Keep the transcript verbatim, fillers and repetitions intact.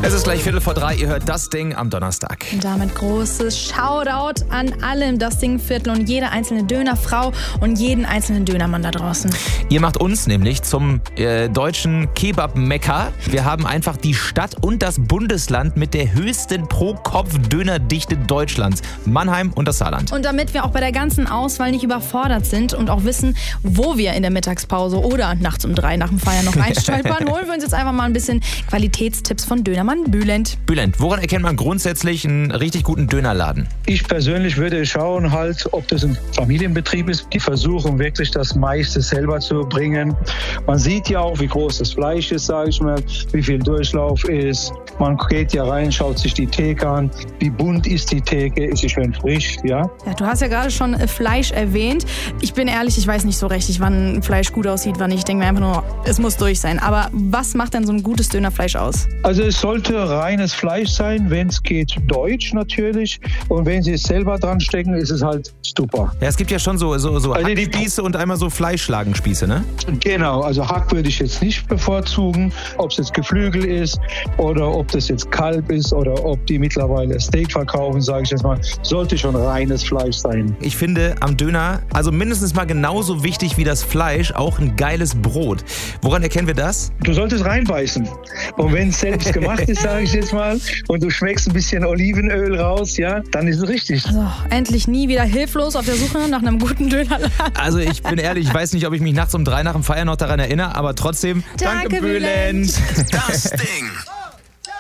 Es ist gleich Viertel vor drei, ihr hört das Ding am Donnerstag. Und damit großes Shoutout an alle im Das Ding Viertel und jede einzelne Dönerfrau und jeden einzelnen Dönermann da draußen. Ihr macht uns nämlich zum äh, deutschen Kebab-Mekka. Wir haben einfach die Stadt und das Bundesland mit der höchsten Pro-Kopf-Dönerdichte Deutschlands. Mannheim und das Saarland. Und damit wir auch bei der ganzen Auswahl nicht überfordert sind und auch wissen, wo wir in der Mittagspause oder nachts um drei nach dem Feiern noch reinstolpern, holen wir uns jetzt einfach mal ein bisschen Qualitätstipps von Dönermann Bülent. Bülent, woran erkennt man grundsätzlich einen richtig guten Dönerladen? Ich persönlich würde schauen halt, ob das ein Familienbetrieb ist. Die versuchen wirklich das meiste selber zu bringen. Man sieht ja auch, wie groß das Fleisch ist, sage ich mal, wie viel Durchlauf ist. Man geht ja rein, schaut sich die Theke an. Wie bunt ist die Theke? Ist sie schön frisch? Ja? Ja, du hast ja gerade schon äh, Fleisch erwähnt. Ich bin ehrlich, ich weiß nicht so richtig, wann Fleisch gut aussieht, wann nicht. Ich denke mir einfach nur, es muss durch sein. Aber was macht denn so ein gutes Dönerfleisch aus? Also es sollte reines Fleisch sein, wenn es geht, deutsch natürlich. Und wenn Sie es selber dran stecken, ist es halt super. Ja, es gibt ja schon so, so, so Also die- Hackspieße und einmal so Fleischschlagenspieße, ne? Genau, also Hack würde ich jetzt nicht bevorzugen, ob es jetzt Geflügel ist oder ob das jetzt Kalb ist oder ob die mittlerweile Steak verkaufen, sage ich jetzt mal, sollte schon reines Fleisch sein. Ich finde am Döner, also mindestens mal genauso wichtig wie das Fleisch, auch ein geiles Brot. Woran erkennen wir das? Du solltest reinbeißen. Und wenn es selbst gemacht ist, sage ich jetzt mal, und du schmeckst ein bisschen Olivenöl raus, ja, dann ist es richtig. Also, endlich nie wieder hilflos auf der Suche nach einem guten Dönerladen. Also ich bin ehrlich, ich weiß nicht, ob ich mich nachts um drei nach dem Feiern noch daran erinnere, aber trotzdem, Danke, danke Bülent. Das Ding.